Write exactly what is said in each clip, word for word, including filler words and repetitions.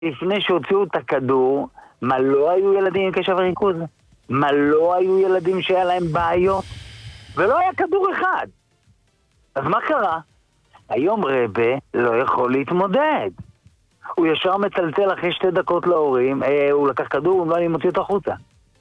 לפני שהוציאו את הכדור, מה לא היו ילדים עם קשב וריכוז? מה לא היו ילדים שהיה להם בעיות? ולא היה כדור אחד. אז מה קרה? היום רבה לא יכול להתמודד. הוא ישר מצלצל אחרי שתי דקות להורים, אה, הוא לקח כדור, הוא לא אני מוציא אותו החוצה.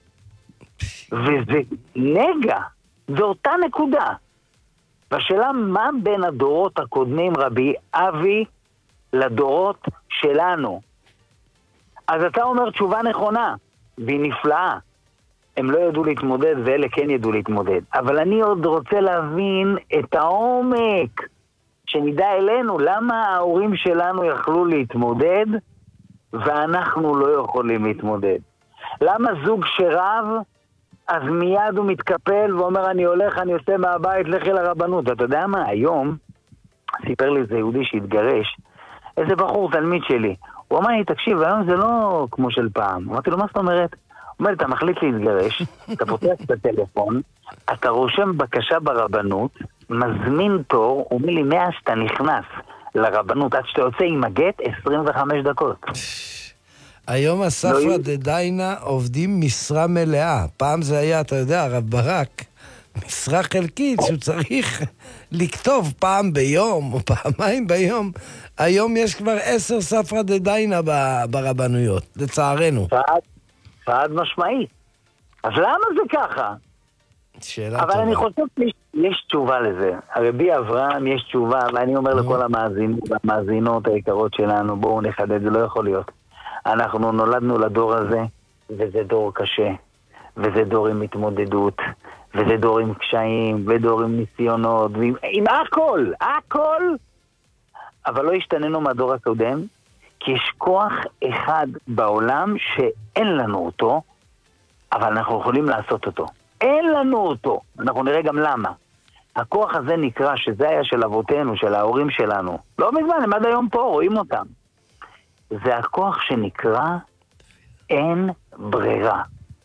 וזה נגע, זו אותה נקודה. והשאלה מה בין הדורות הקודמים, רבי אבי, לדורות שלנו? אז אתה אומר תשובה נכונה, והיא נפלאה. הם לא ידעו להתמודד ואלה כן ידעו להתמודד. אבל אני עוד רוצה להבין את העומק, שנדע אלינו למה ההורים שלנו יכלו להתמודד ואנחנו לא יכולים להתמודד. למה זוג שרב, אז מיד הוא מתקפל ואומר אני הולך, אני יוצא מהבית, לכי לרבנות. אתה יודע מה? היום סיפר לי זה יהודי שהתגרש, איזה בחור תלמיד שלי. הוא אמר לי, תקשיב, היום זה לא כמו של פעם. אמרתי לו, מה זאת אומרת? הוא אומר, אתה מחליט להתגרש, אתה פותח את הטלפון, אתה רושם בקשה ברבנות, מזמין תור, הוא אומר לי, מאז שאתה נכנס לרבנות, עד שאתה יוצא עם הגט, עשרים וחמש דקות. היום הספרא דדיינה עובדים משרה מלאה. פעם זה היה, אתה יודע, הרב ברק, משרה חלקית שהוא צריך לכתוב פעם ביום או פעמיים ביום. היום יש כבר עשר ספרא דדיינה ברבנויות, לצערנו. חד משמעי. אז למה זה ככה? שאלה אבל טובה. אני חושב שיש תשובה לזה. הרבי אברהם יש תשובה, ואני אומר לכל המאזינות, המאזינות היקרות שלנו, בואו נחדד, זה לא יכול להיות. אנחנו נולדנו לדור הזה, וזה דור קשה, וזה דור עם התמודדות, וזה דור עם קשיים, ודור עם ניסיונות, ועם, עם הכל, הכל. אבל לא השתננו מהדור הקודם, כי יש כוח אחד בעולם שאין לנו אותו, אבל אנחנו יכולים לעשות אותו. אין לנו אותו. אנחנו נראה גם למה. הכוח הזה נקרא, שזה היה של אבותינו, של ההורים שלנו. לא מזמן, הם עד היום פה, רואים אותם. זה הכוח שנקרא אין ברירה.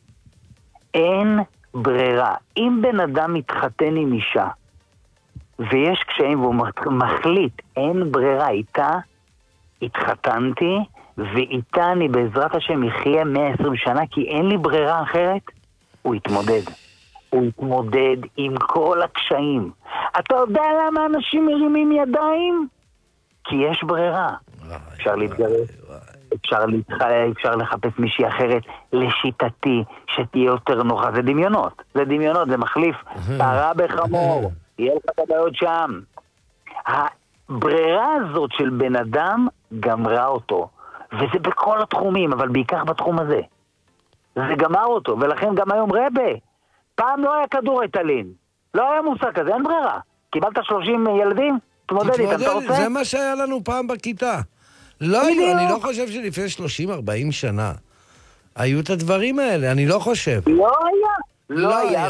אין ברירה. אם בן אדם מתחתן עם אישה, ויש קשיים והוא מחליט, אין ברירה, איתה התחתנתי, ואיתה אני בעזרת השם יחיה מאה ועשרים שנה, כי אין לי ברירה אחרת, הוא יתמודד. הוא יתמודד עם כל הקשיים. אתה יודע למה אנשים מרימים ידיים? כי יש ברירה. אפשר להתגרש, אפשר להתחלק, אפשר לחפש מישהי אחרת, לשיטתי, שתהיה יותר נוחה. זה דמיונות, זה דמיונות, זה מחליף פרה בחמור, יהיה לך את הבעיות שם. הברירה הזאת של בן אדם גמרה אותו, וזה בכל התחומים, אבל בעיקר בתחום הזה. זה גמר אותו, ולכן גם היום רבה, פעם לא היה כדור איטלין, לא היה מושג כזה, אין ברירה. קיבלת שלושים ילדים? תתמודד איתם, אתה רוצה? זה מה שהיה לנו פעם בכיתה. לא היו, אני לא חושב שלפני שלושים ארבעים שנה היו את הדברים האלה, אני לא חושב. לא היה, לא היה,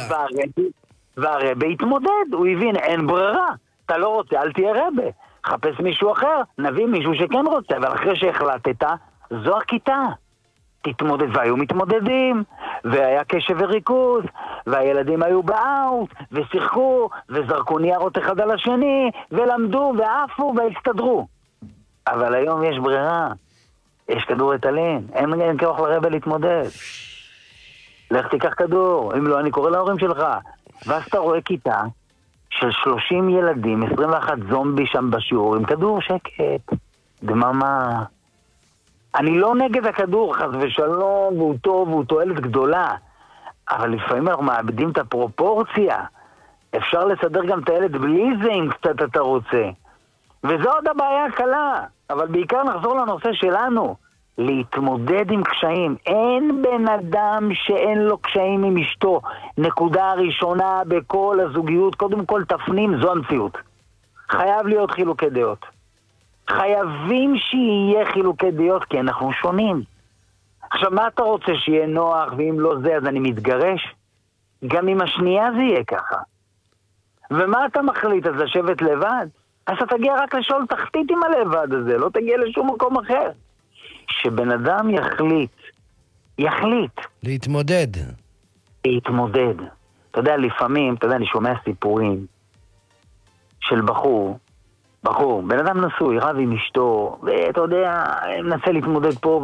והרבה התמודד, הוא הבין, אין ברירה. אתה לא רוצה, אל תהיה רבה. חפש מישהו אחר, נביא מישהו שכן רוצה, אבל אחרי שהחלטת, זו הכיתה. תתמודד, והיו מתמודדים, והיה קשב וריכוז, והילדים היו באאוט, ושיחקו, וזרקו ניירות אחד על השני, ולמדו, ועפו, והסתדרו. אבל היום יש ברירה. יש כדור איטלין, אין, אין כוח לרבה להתמודד. לך תיקח כדור, אם לא, אני קורא להורים שלך. ואז אתה רואה כיתה של שלושים ילדים, עשרים ואחת זומבי שם בשיעור, עם כדור שקט, דממה. אני לא נגד הכדור, חס ושלום, והוא טוב, והוא תועלת גדולה. אבל לפעמים אנחנו מאבדים את הפרופורציה. אפשר לסדר גם את הילד בלי זה, אם קצת אתה רוצה. וזו עוד הבעיה הקלה. אבל בעיקר נחזור לנושא שלנו. להתמודד עם קשיים. אין בן אדם שאין לו קשיים עם אשתו. נקודה הראשונה בכל הזוגיות, קודם כל תפנים, זו המציאות. חייב להיות חילוקי דעות. חייבים שיהיה חילוקי דעות, כי אנחנו שונים. עכשיו, מה אתה רוצה שיהיה נוח, ואם לא זה, אז אני מתגרש? גם עם השנייה זה יהיה ככה. ומה אתה מחליט? אז לשבת לבד? אז אתה תגיע רק לשאול תחתית עם הלבד הזה, לא תגיע לשום מקום אחר. שבן אדם יחליט, יחליט. להתמודד. להתמודד. אתה יודע, לפעמים, אתה יודע, אני שומע סיפורים של בחור, בחור, בן אדם נשוי, רב עם אשתו, ואתה יודע, מנסה להתמודד פה